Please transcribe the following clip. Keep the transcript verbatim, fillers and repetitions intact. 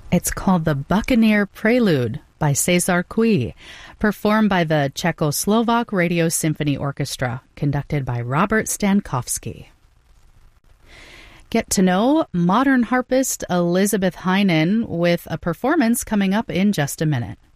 It's called the Buccaneer Prelude by Cezar Cui, performed by the Czechoslovak Radio Symphony Orchestra, conducted by Robert Stankowski. Get to know modern harpist Elizabeth Heinen with a performance coming up in just a minute.